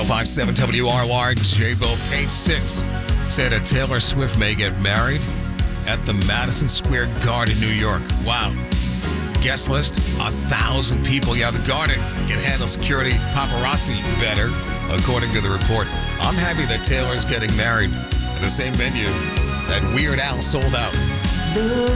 105.7 WRR, J-Bo, page 6, said that Taylor Swift may get married at the Madison Square Garden, New York. Wow. Guest list, 1,000 people. Yeah, the Garden can handle security paparazzi better, according to the report. I'm happy that Taylor's getting married in the same venue that Weird Al sold out.